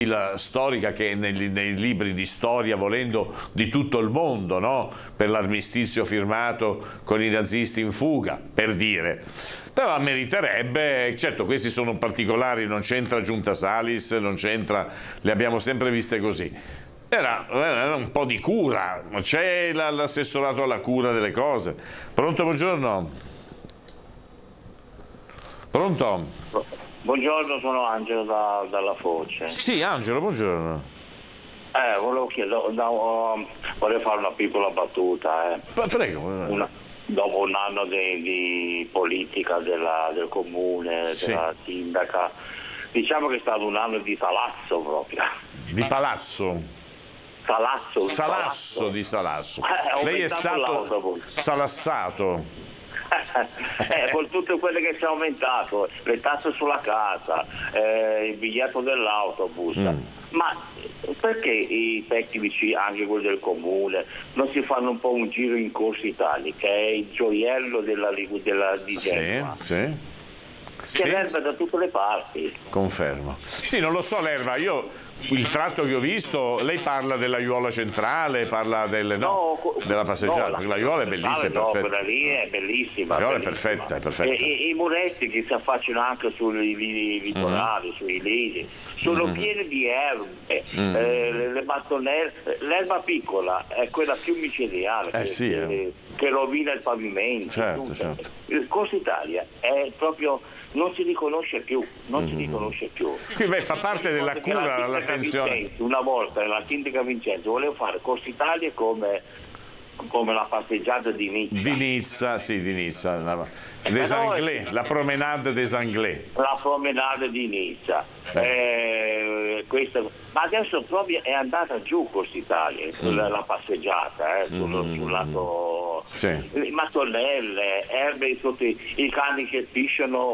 la storica che nei libri di storia, volendo, di tutto il mondo, no? Per l'armistizio firmato con i nazisti in fuga, per dire. Però meriterebbe, certo questi sono particolari, non c'entra Giunta Salis, non c'entra, le abbiamo sempre viste così. Era un po' di cura, c'è l'assessorato alla cura delle cose. Pronto, buongiorno? Pronto? Buongiorno, sono Angelo dalla Foce. Sì, Angelo, buongiorno. Volevo chiedere, volevo fare una piccola battuta. Prego. Dopo un anno di politica del comune, sì, della sindaca, diciamo che è stato un anno di salazzo proprio. Di palazzo? Salasso di Salasso. Lei è stato salassato. Con tutte quelle che si è aumentato, le tasse sulla casa, il biglietto dell'autobus, ma perché i tecnici, anche quelli del comune, non si fanno un po' un giro in Corsa Italia, che è il gioiello di Genova? Sì. C'è l'erba da tutte le parti. Confermo. Sì, non lo so l'erba, io il tratto che ho visto, lei parla dell'aiuola centrale, parla della passeggiata, l'aiuola è bellissima, è perfetta. Quella lì è bellissima. L'aiuola è perfetta. I muretti che si affacciano anche sui litorali, sui lidi, sono pieni di erbe, le mattonelle, l'erba piccola è quella più micidiale che rovina il pavimento. Certo. Il Corsa Italia è proprio, non si riconosce più, Qui fa parte della cura, l'attenzione. Una volta la sindaca Vincenzo voleva fare Corsa Italia come la passeggiata di Nizza. Di Nizza. Des Anglais, la promenade des Anglais. La promenade di Nizza. Ma adesso proprio è andata giù Corsa Italia, la passeggiata, sul lato. Mattonelle, erbe sotto i cani che pisciano.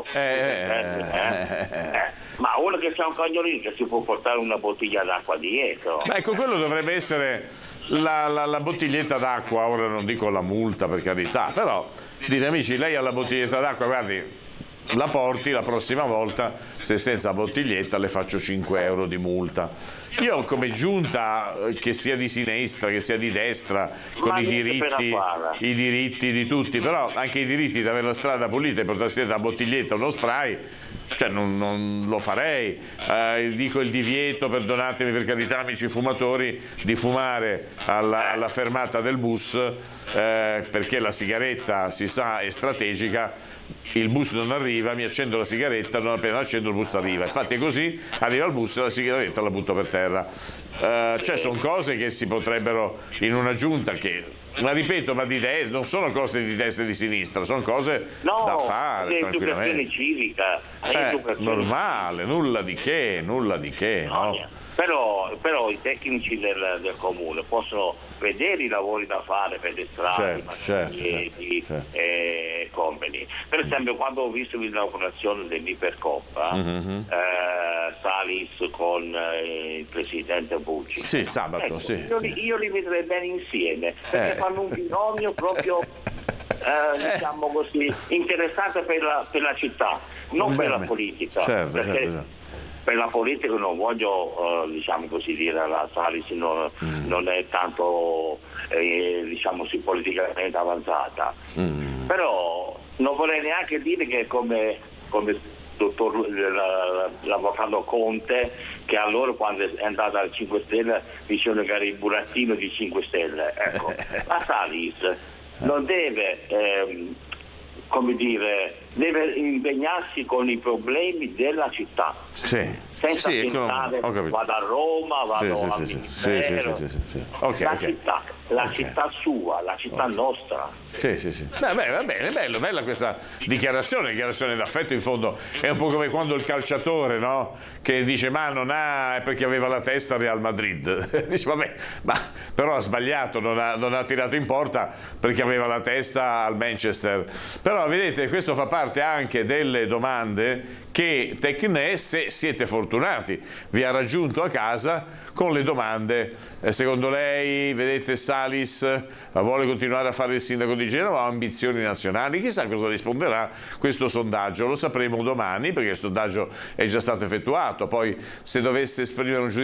Ma uno che c'ha un cagnolino che si può portare una bottiglia d'acqua dietro. Ecco, quello dovrebbe essere la bottiglietta d'acqua. Ora non dico la multa, per carità, però dire: amici, lei ha la bottiglietta d'acqua, guardi, la porti la prossima volta, se senza bottiglietta le faccio 5 euro di multa. Io come giunta, che sia di sinistra, che sia di destra, con i diritti di tutti, però anche i diritti di avere la strada pulita e portarsi la bottiglietta, uno spray, cioè non lo farei. Dico il divieto, perdonatemi per carità amici fumatori, di fumare alla fermata del bus, perché la sigaretta, si sa, è strategica. Il bus non arriva, mi accendo la sigaretta, non appena accendo il bus arriva. Infatti è così, arriva il bus e la sigaretta la butto per terra. Cioè sono cose che si potrebbero, in una giunta ma ripeto, non sono cose di destra e di sinistra, sono cose da fare tranquillamente. Civica, normale, nulla di che, no? Però i tecnici del comune possono vedere i lavori da fare per le strade, e compagni. Per esempio, quando ho visto l'inaugurazione dell'Ipercoppa, Salis con il presidente Bucci, sabato, io li vedrei bene insieme, perché fanno un binomio proprio diciamo così interessante per la città, non per la politica. Certo. Per la politica non voglio, diciamo così dire, la Salis non è tanto, diciamo, politicamente avanzata. Però non vorrei neanche dire che come l'avvocato Conte, che allora quando è andata al 5 Stelle dicevano che era il burattino di 5 Stelle. Ecco, la Salis non deve, come dire, deve impegnarsi con i problemi della città. Senza pensare vado a Roma, vado a Ministero. La città sua, la città nostra. Va bene, bella questa dichiarazione d'affetto. In fondo è un po' come quando il calciatore, no? Che dice ma non ha, perché aveva la testa al Real Madrid. Dice vabbè, ma però ha sbagliato, non ha tirato in porta perché aveva la testa al Manchester. Però vedete, questo fa parte anche delle domande che Tecne, se siete fortunati, vi ha raggiunto a casa con le domande. Secondo lei, vedete, Salis vuole continuare a fare il sindaco di Genova o ha ambizioni nazionali? Chissà cosa risponderà questo sondaggio, lo sapremo domani perché il sondaggio è già stato effettuato. Poi se dovesse esprimere un giudizio